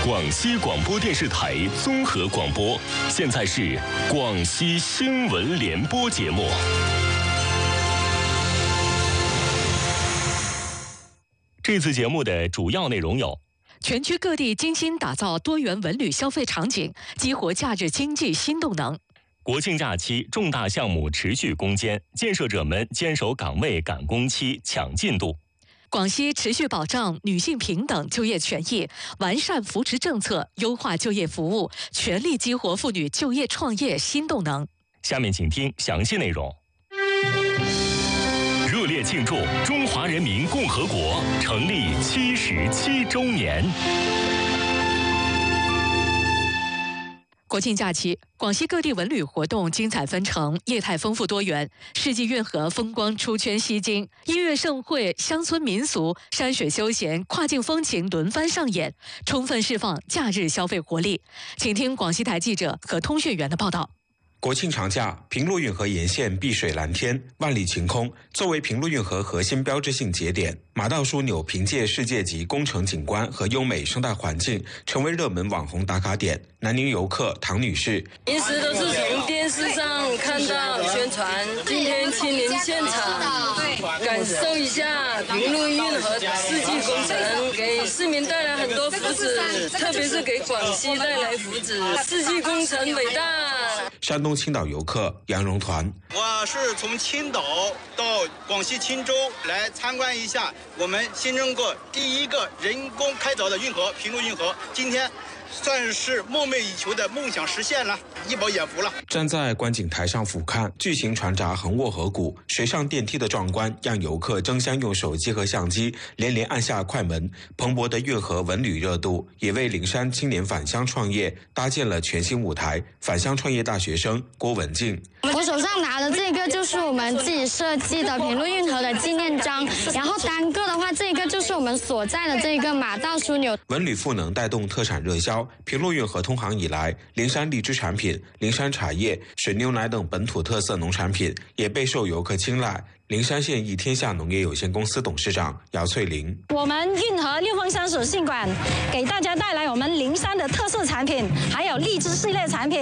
广西广播电视台综合广播，现在是广西新闻联播节目。这次节目的主要内容有： 全区各地精心打造多元文旅消费场景，激活假日经济新动能； 国庆假期重大项目持续攻坚，建设者们坚守岗位、赶工期、抢进度； 广西持续保障女性平等就业权益，完善扶持政策，优化就业服务，全力激活妇女就业创业新动能。 下面请听详细内容。热烈庆祝中华人民共和国成立77周年。 国庆假期，广西各地文旅活动精彩纷呈，业态丰富多元，世纪运河风光出圈吸睛，音乐盛会、乡村民俗、山水休闲、跨境风情轮番上演，充分释放假日消费活力。请听广西台记者和通讯员的报道。 国庆长假，平陆运河沿线碧水蓝天，万里晴空。作为平陆运河核心标志性节点，马道枢纽凭借世界级工程景观和优美生态环境，成为热门网红打卡点。南宁游客唐女士： 平时都是从电视上看到宣传，今天亲临现场，感受一下平陆运河世纪工程，给市民带来很多福祉，特别是给广西带来福祉。世纪工程伟大！ 山东青岛游客杨荣团： 我是从青岛到广西钦州来参观一下我们新中国第一个人工开凿的运河平陆运河，今天算是梦寐以求的梦想实现了，一饱眼福了。 站在观景台上俯瞰，巨型船闸横卧河谷，水上电梯的壮观让游客争相用手机和相机连连按下快门。蓬勃的运河文旅热度也为灵山青年返乡创业搭建了全新舞台。返乡创业大学生郭文静： 我手上拿的这个就是我们自己设计的平陆运河的纪念章，然后单个的话，这个就是我们所在的这个马道枢纽。 文旅赋能带动特产热销，平陆运河通航以来，灵山荔枝产品、灵山茶叶、水牛奶等本土特色农产品也备受游客青睐。灵山县益天下农业有限公司董事长姚翠玲： 我们运河六峰山水信馆给大家带来我们灵山的特色产品，还有荔枝系列产品。